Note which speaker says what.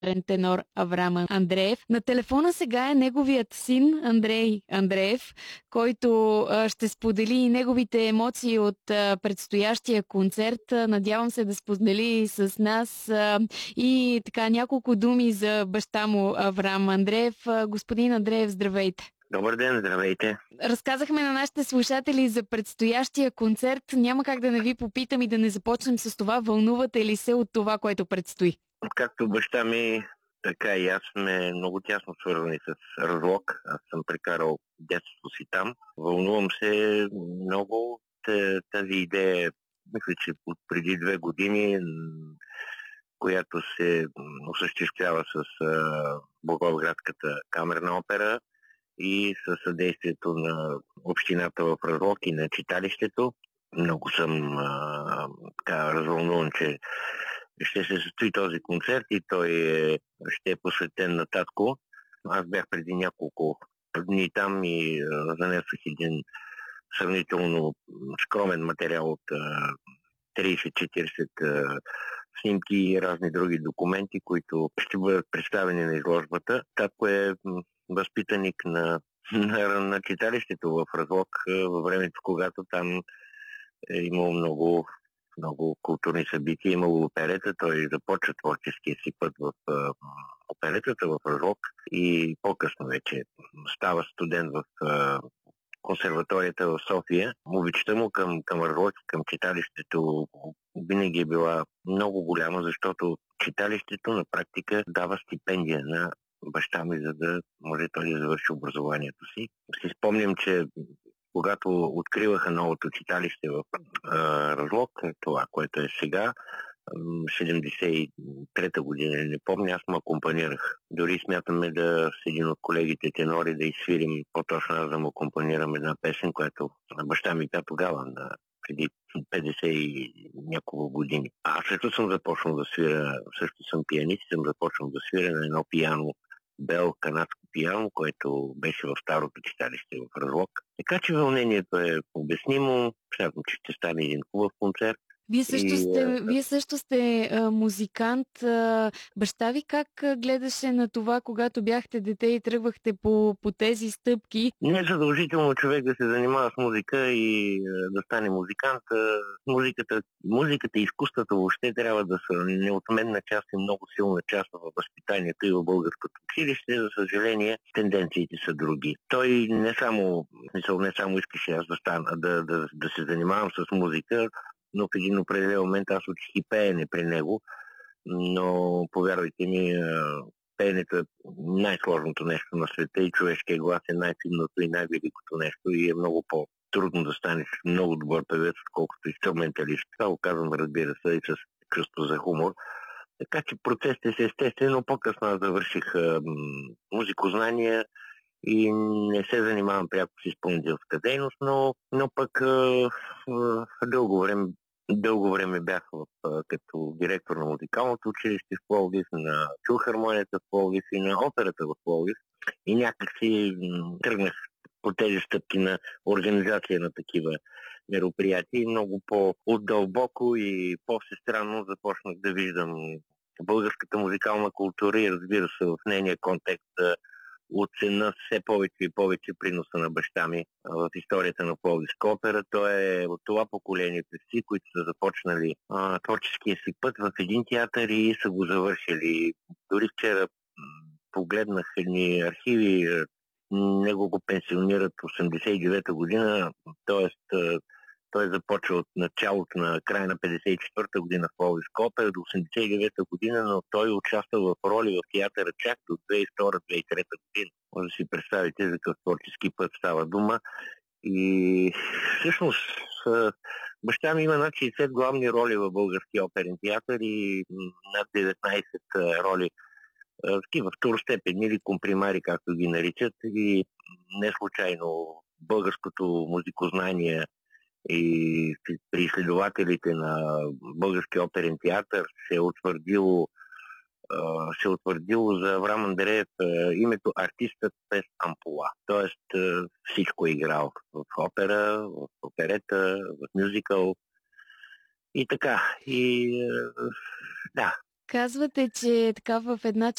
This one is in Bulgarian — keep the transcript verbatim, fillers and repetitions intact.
Speaker 1: тенор Аврам Андреев. На телефона сега е неговият син Андрей Андреев, който а, ще сподели и неговите емоции от а, предстоящия концерт. Надявам се да сподели с нас а, и така няколко думи за баща му Аврам Андреев. А, господин Андреев, здравейте!
Speaker 2: Добър ден, здравейте!
Speaker 1: Разказахме на нашите слушатели за предстоящия концерт. Няма как да не ви попитам и да не започнем с това. Вълнувате ли се от това, което предстои?
Speaker 2: Както баща ми, така и аз сме много тясно свързани с Разлог. Аз съм прекарал детството си там. Вълнувам се много. Тази идея, мисля, че от преди две години, която се осъществява с Благоевградската камерна опера и със съдействието на общината в Разлог и на читалището. Много съм а, така развълнуван, че ще се състои този концерт и той е, ще е посветен на татко. Аз бях преди няколко дни там и а, занесох един сравнително скромен материал от а, трийсет-четирийсет а, снимки и разни други документи, които ще бъдат представени на изложбата. Татко е възпитаник на, на, на читалището в Разлог във времето, когато там е имало много, много културни събития, имало оперета. Той започва творческия си път в а, оперетата в Разлог и по-късно вече става студент в а, консерваторията в София. Обичта му към, към Разлог, към читалището винаги е била много голяма, защото читалището на практика дава стипендия на баща ми, за да може той да завърши образованието си. Си спомням, че когато откриваха новото читалище в а, Разлог, това, което е сега, седемдесет и трета година, не помня, аз му акомпанирах. Дори смятаме да с един от колегите тенори да изсвирим, по-точно аз да му акомпанирам една песен, която баща ми пя тогава, на преди петдесет и няколко години. Аз също съм започнал да свиря, също съм пианист, съм започнал да свиря на едно пиано, Бел, канадско пиано, което беше в старото читалище в Разлог. Така че вълнението е обяснимо. Смятам, че ще стане един хубав концерт.
Speaker 1: Вие също сте, и, вие също сте а, музикант. А, баща ви как гледаше на това, когато бяхте дете и тръгвахте по, по тези стъпки?
Speaker 2: Не е задължително човек да се занимава с музика и а, да стане музикант. А, музиката, музиката и изкуството въобще трябва да са неотменна част и много силна част в възпитанието и в българското училище. За съжаление, тенденциите са други. Той не само, не само искаше аз да, стана, да, да, да се занимавам с музика, но в един определен момент аз учих и пеене при него, но повярвайте ми, пеенето е най-сложното нещо на света и човешкия глас е най-финното и най-великото нещо и е много по-трудно да станеш много добър певец, отколкото инструменталист. Това го казвам, разбира се, и с чувство за хумор. Така че процесите са естествени, но по-късно аз завърших музикознания и не се занимавам пряко с изпълнителска дейност, но, но пък а, а, дълго време Дълго време бях в, а, като директор на музикалното училище в Пловдив, на филхармонията в Пловдив и на операта в Пловдив. И някак си м- тръгнах по тези стъпки на организация на такива мероприятия. Много по-отдълбоко и по-всестранно започнах да виждам българската музикална култура и, разбира се, в нейния контекст оценя все повече и повече приноса на баща ми в историята на Пловдивска опера. Той е от това поколение певци, които са започнали а, творческия си път в един театър и са го завършили. Дори вчера погледнах едни архиви, него го пенсионират в осемдесет и девета година, т.е. той започва от началото на края на петдесет и четвърта година в Пловдивска опера до осемдесет и девета година, но той участва в роли в театъра чак до две хиляди и втора - две хиляди и трета година. Може да си представите за какъв творчески път става дума. И всъщност баща ми има над шейсет главни роли в Българския оперен театър и над деветнайсет роли такива второстепенни или компримари, както ги наричат. И не случайно българското музикознание и при изследователите на Българския оперен театър се е утвърдило, се е утвърдило за Аврам Андреев името артистът без ампула. Тоест всичко е играл в опера, в оперета, в мюзикъл и така. И да.
Speaker 1: Казвате, че така в една